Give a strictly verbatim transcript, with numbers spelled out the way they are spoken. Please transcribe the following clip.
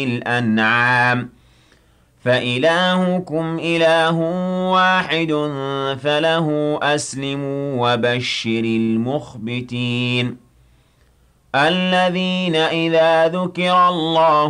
الأنعام فإلهكم إله واحد فله أسلموا وبشر المخبتين الذين إذا ذكر الله